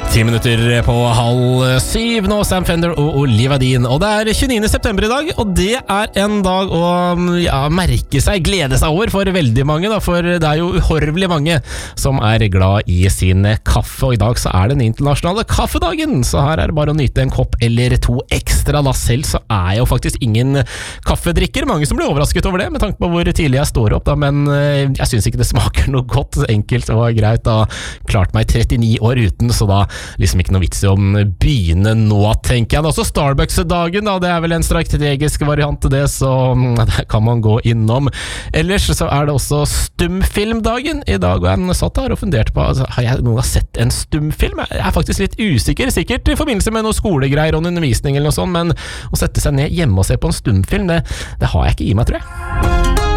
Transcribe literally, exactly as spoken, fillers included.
Ti minutter på halv syv nå, Sam Fender og Olivia Dean. Og det er tjueniende september i dag, og det er en dag å ja, merke seg, glede seg over for veldig mange, da, for det er jo uhorvelig mange som er glad i sin kaffe, og i dag så er det den internasjonale kaffedagen, så her er det bare å nyte en kopp eller to ekstra. Da selv så er jeg jo faktisk ingen kaffedrikker, mange som blir overrasket over det, med tanke på hvor tidlig jeg står opp, da, men jeg synes ikke det smaker noe godt, enkelt og greit, da klart meg trettini år uten, så da liksom ikke noe vits i å begynne nå, tenker jeg. Det er også Starbucks-dagen, da, det er vel en strategisk variant til det, så det kan man gå innom. Ellers så er det også stumfilmdagen i dag, og jeg satt her og funderte på, altså, har jeg noen gang sett en stumfilm? Jeg er faktisk litt usikker, sikkert i forbindelse med noe skolegreier og en undervisning eller noe sånt, men å sette seg ned hjemme og se på en stumfilm, det, det har jeg ikke i meg, tror jeg.